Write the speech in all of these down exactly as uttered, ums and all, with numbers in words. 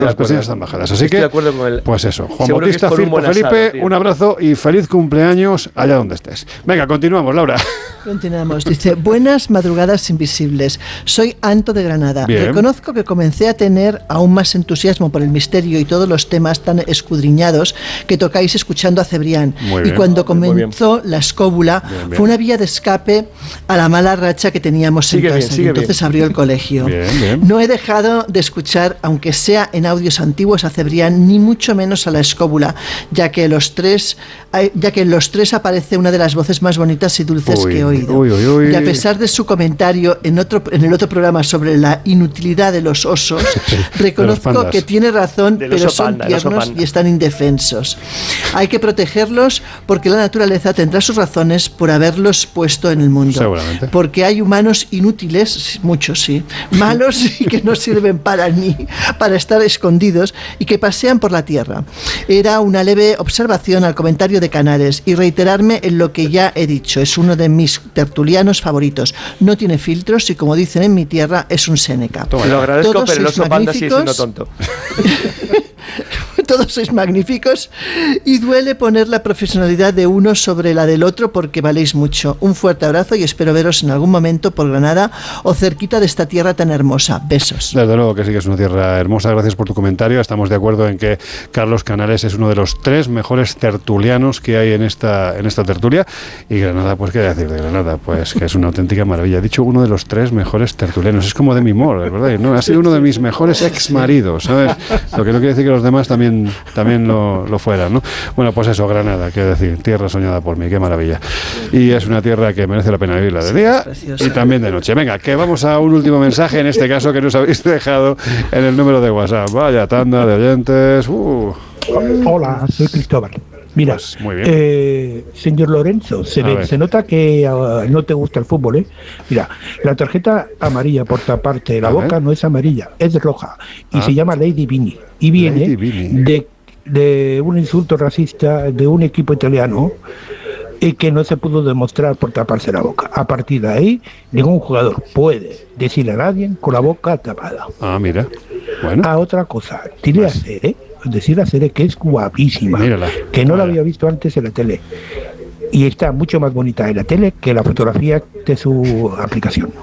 las presiones están bajadas. Así Estoy que, de acuerdo con él. pues eso, Juan Seguro Bautista, que es por un Firpo, buen Felipe, asado, tío. un abrazo y feliz cumpleaños allá donde estés. Venga, continuamos, Laura. Continuamos. Dice, buenas madrugadas invisibles. Soy Anto de Granada. Bien. Reconozco que comencé a tener aún más entusiasmo por el misterio y todos los temas tan escudriñados que tocáis escuchando a Cebrián. Muy Y bien. cuando Muy bien. comenzó la escóbula, Bien, bien. fue una vía de escape a la mala racha que teníamos Sigue en bien, casa. sigue Y entonces bien. abrió el colegio. Bien, bien. No he dejado de escuchar, aunque sea en audios antiguos, a Cebrián, ni mucho menos a la escóbula, ya que los tres, ya que en los tres aparece una de las voces más bonitas y dulces Uy, que he oído. uy, uy, uy. Y a pesar de su comentario en otro en el otro programa sobre la inutilidad de los osos, reconozco pandas. que tiene razón, Del pero oso son panda, el oso tiernos panda. y están indefensos. Hay que protegerlos porque la naturaleza tendrá sus razones por haberlos puesto en el mundo. Seguramente. Porque hay humanos inútiles, muchos sí, malos y que no sirven para ni para estar escondidos y que pasean por la tierra. Era una leve observación al comentario de Canares y reiterarme en lo que ya he dicho. Es uno de mis tertulianos favoritos. No tiene filtros y, como dicen en mi tierra, es un Séneca. Te lo agradezco, Todos pero el sois oso panda sigue siendo magníficos. tonto. Todos sois magníficos y duele poner la profesionalidad de uno sobre la del otro porque valéis mucho. Un fuerte abrazo y espero veros en algún momento por Granada o cerquita de esta tierra tan hermosa. Besos. Desde luego que sí que es una tierra hermosa. Gracias por tu comentario. Estamos de acuerdo en que Carlos Canales es uno de los tres mejores tertulianos que hay en esta en esta tertulia. Y Granada, pues qué decir de Granada, pues que es una auténtica maravilla. He dicho uno de los tres mejores tertulianos. Es como Demi Moore, ¿verdad? ¿No? Ha sido uno de mis mejores ex maridos, ¿sabes? Lo que no quiere decir que los demás también también lo, lo fueran, ¿no? Bueno, pues eso, Granada, quiero decir, tierra soñada por mí, qué maravilla. Y es una tierra que merece la pena vivirla de día y también de noche. Venga, que vamos a un último mensaje, en este caso que nos habéis dejado en el número de WhatsApp. Vaya tanda de oyentes. Uh. Hola, soy Cristóbal. Mira, Pues muy bien. eh, señor Lorenzo, se, A ve- ver. se nota que uh, no te gusta el fútbol, ¿eh? Mira, la tarjeta amarilla por taparte la A boca ver. no es amarilla, es roja y Ah. se llama Lady Vini y viene Lady Vini. de, de un insulto racista de un equipo italiano y que no se pudo demostrar por taparse la boca. A partir de ahí, ningún jugador puede decirle a nadie con la boca tapada. Ah, mira. Bueno, Ah, otra cosa, dile a Cere, decirle a Cere que es guapísima, Mírala. que no la Vaya. había visto antes en la tele. Y está mucho más bonita en la tele que la fotografía de su aplicación.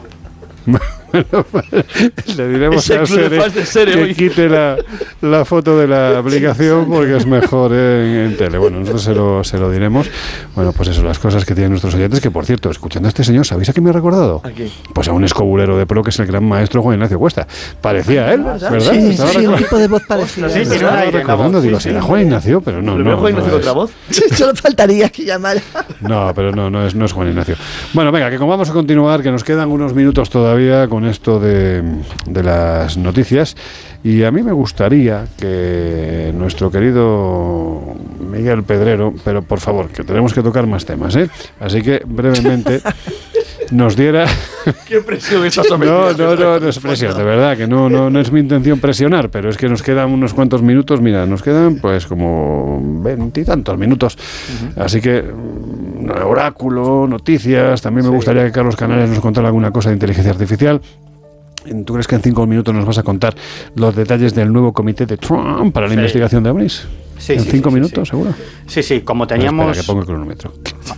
le diremos Ese a club de Sere fans de Sere que hoy. quite la, la foto de la aplicación porque es mejor en, en tele. Bueno, nosotros se lo, se lo diremos. Bueno, pues eso, las cosas que tienen nuestros oyentes, que por cierto, escuchando a este señor, ¿sabéis a quién me ha recordado? ¿A quién? Pues a un escobulero de pro que es el gran maestro Juan Ignacio Cuesta. Parecía él, ¿verdad? Sí, Estaba sí, un recor- tipo de voz parecida. Sí, tiene estaba un aire en la recordando, voz, digo, sí, si era sí. Juan Ignacio, pero no, ¿Lo veo no. Juan no Ignacio con es. otra voz? Solo faltaría que llamara. No, pero no, no es, no es Juan Ignacio. Bueno, venga, que como vamos a continuar, que nos quedan unos minutos todavía con esto de, de las noticias. Y a mí me gustaría que nuestro querido Miguel Pedrero, pero por favor, que tenemos que tocar más temas, ¿eh? Así que brevemente nos diera... ¿Qué presión estás No, sometiendo? no, no, no es presión, de verdad, que no, no, no es mi intención presionar, pero es que nos quedan unos cuantos minutos, mira, nos quedan pues como veintitantos minutos, así que mm, oráculo, noticias, también me gustaría que Carlos Canales nos contara alguna cosa de inteligencia artificial. ¿Tú crees que en cinco minutos nos vas a contar los detalles del nuevo comité de Trump para la Sí. investigación de ovnis? Sí, ¿En sí, cinco sí, minutos, sí. seguro? Sí, sí, como Espera, teníamos, que pongo el cronómetro.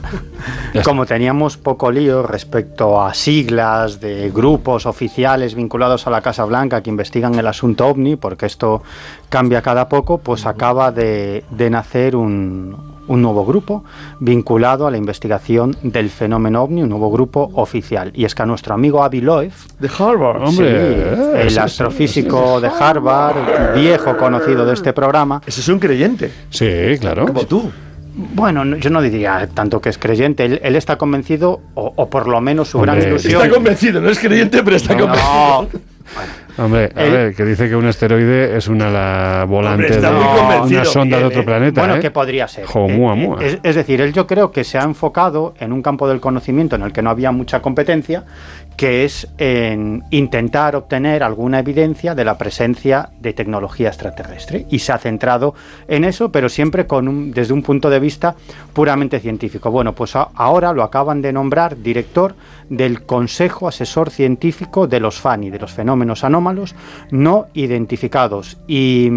Ya como teníamos poco lío respecto a siglas de grupos oficiales vinculados a la Casa Blanca que investigan el asunto OVNI, porque esto cambia cada poco, pues acaba de, de nacer un, un nuevo grupo vinculado a la investigación del fenómeno OVNI, un nuevo grupo oficial. Y es que a nuestro amigo Avi Loeb, De Harvard. Hombre, sí, eh, el sí, astrofísico sí, de Harvard, viejo conocido de este programa. Ese es un creyente, sí, claro. como tú. Bueno, no- yo no diría tanto que es creyente. Él, él está convencido, o, o por lo menos su Hombre, gran ilusión. Está convencido, no es creyente, pero está No, convencido. Hombre, a Él- ver, que dice que un asteroide es una la volante Hombre, está de muy convencido, una sonda de Miguel, otro eh. planeta. Bueno, ¿eh? que podría ser. Jo, Eh, mua, eh, mua. Es, es decir, él yo creo que se ha enfocado en un campo del conocimiento en el que no había mucha competencia, que es en intentar obtener alguna evidencia de la presencia de tecnología extraterrestre. Y se ha centrado en eso, pero siempre con un, desde un punto de vista puramente científico. Bueno, pues a- ahora lo acaban de nombrar director del Consejo Asesor Científico de los FANI, de los fenómenos anómalos no identificados. Y